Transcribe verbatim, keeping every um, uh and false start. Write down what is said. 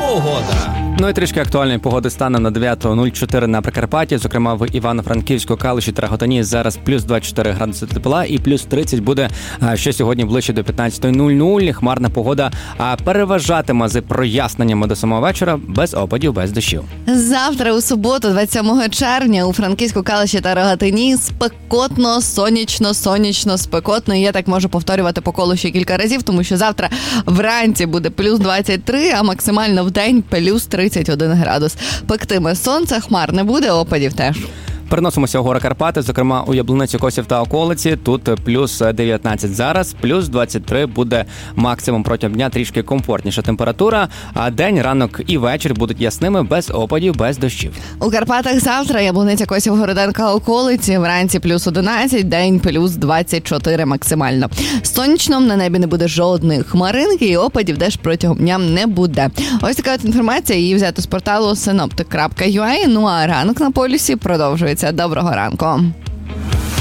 Погода. Ну і трішки актуальної погоди станом на дев'ята нуль чотири на Прикарпатті, зокрема в Івано-Франківську, Калуші та Рогатині зараз плюс двадцять чотири градуси тепла і плюс тридцять буде ще сьогодні ближче до п'ятнадцята нуль нуль. Хмарна погода переважатиме з проясненнями до самого вечора, без опадів, без дощів. Завтра у суботу, двадцять сьомого червня, у Франківську, Калуші та Рогатині спекотно, сонячно, сонячно, спекотно. І я так можу повторювати по колу ще кілька разів, тому що завтра вранці буде плюс двадцять три, а максимально в день плюс тридцять один градус. Пектиме сонце, хмар не буде, опадів теж. Переносимося в гори Карпати, зокрема у Яблуницю, Косів та околиці. Тут плюс дев'ятнадцять зараз, плюс двадцять три буде максимум протягом дня, трішки комфортніша температура. А день, ранок і вечір будуть ясними, без опадів, без дощів. У Карпатах завтра Яблуниця, Косів, Городенка, околиці. Вранці плюс одинадцять, день плюс двадцять чотири максимально. Сонячно, на небі не буде жодної хмаринки і опадів теж протягом дня не буде. Ось така от інформація, її взято з порталу синоптик крапка ю а. Ну а ранок на полюсі продовжується. Доброго ранку.